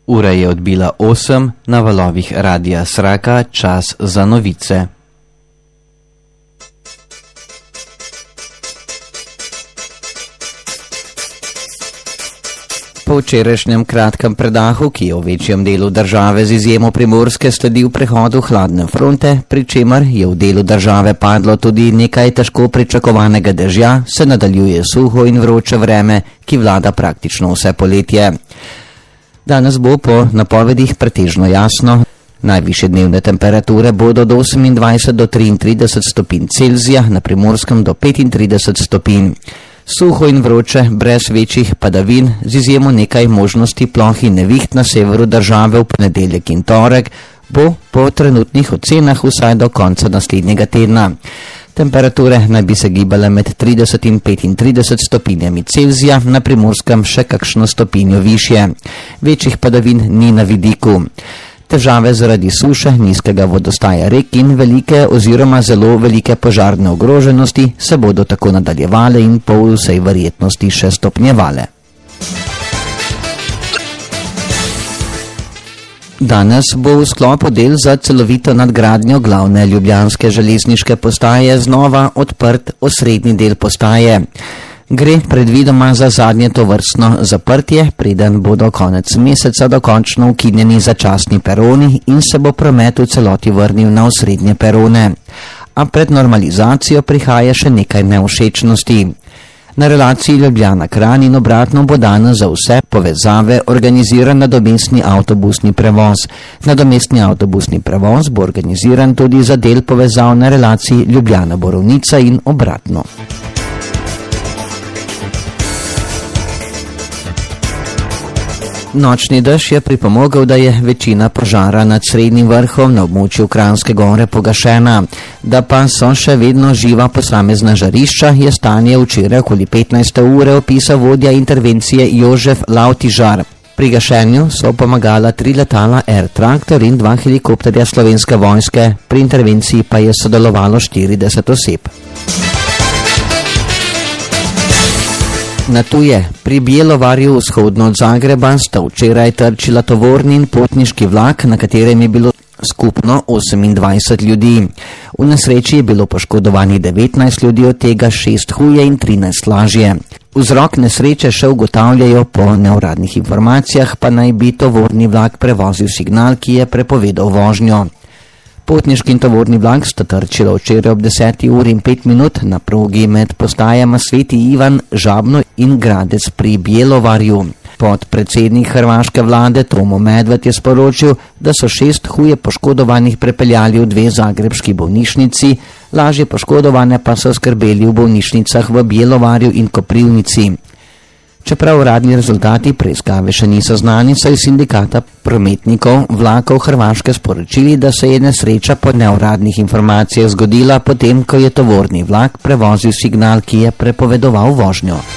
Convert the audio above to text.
Ura je odbila 8, na valovih Radia Sraka, čas za novice. Po včerajšnjem kratkem predahu, ki je v večjem delu države z izjemo Primorske sledil prehodu hladne fronte, pri čemer je v delu države padlo tudi nekaj težko pričakovanega dežja, se nadaljuje suho in vroče vreme, ki vlada praktično vse poletje. Danes bo po napovedih pretežno jasno. Najvišje dnevne temperature bodo do 28 do 33 stopinj Celzija, na Primorskem do 35 stopinj. Suho in vroče, brez večjih padavin, z izjemo nekaj možnosti ploh in neviht na severu države v ponedeljek in torek, bo po trenutnih ocenah vsaj do konca naslednjega tedna. Temperature naj bi se gibale med 30 in 35 stopinjami Celzija, na Primorskem še kakšno stopinjo višje. Večjih padavin ni na vidiku. Težave zaradi suše, nizkega vodostaja rek in velike oziroma zelo velike požarne ogroženosti se bodo tako nadaljevale in po vsej verjetnosti še stopnjevale. Danes bo v sklopu del za celovito nadgradnjo glavne ljubljanske železniške postaje znova odprt osrednji del postaje. Gre predvidoma za zadnje tovrstno zaprtje, preden bodo konec meseca dokončno ukinjeni začasni peroni in se bo promet v celoti vrnil na osrednje perone. A pred normalizacijo prihaja še nekaj nevšečnosti. Na relaciji Ljubljana-Kranj in obratno bo danes za vse povezave organiziran nadomestni avtobusni prevoz. Nadomestni avtobusni prevoz bo organiziran tudi za del povezav na relaciji Ljubljana-Borovnica in obratno. Nočni dež je pripomogel, da je večina požara nad Srednjim vrhom na območju Kranjske gore pogašena. Da pa so še vedno živa posamezna žarišča, je stanje včeraj okoli 15. ure opisal vodja intervencije Jožef Lavtižar. Pri gašenju so pomagala 3 letala Air Tractor in 2 helikopterja Slovenske vojske, pri intervenciji pa je sodelovalo 40 oseb. Na tuje, pri Bjelovarju vzhodno od Zagreba sta včeraj trčila tovorni in potniški vlak, na katerem je bilo skupno 28 ljudi. V nesreči je bilo poškodovanih 19 ljudi, od tega 6 huje in 13 lažje. Vzrok nesreče še ugotavljajo, po neuradnih informacijah pa naj bi tovorni vlak prevozil signal, ki je prepovedal vožnjo. Potniški in tovorni vlak sta trčila včeraj ob 10 uri in 5 minut na progi med postajama Sveti Ivan, Žabno in Gradec pri Bjelovarju. Podpredsednik hrvaške vlade Tomo Medved je sporočil, da so 6 huje poškodovanih prepeljali v 2 zagrebški bolnišnici, lažje poškodovane pa so skrbeli v bolnišnicah v Bjelovarju in Koprivnici. Čeprav uradni rezultati preiskave še niso znani, so iz sindikata prometnikov vlakov Hrvaške sporočili, da se je nesreča po neuradnih informacijah zgodila potem, ko je tovorni vlak prevozil signal, ki je prepovedoval vožnjo.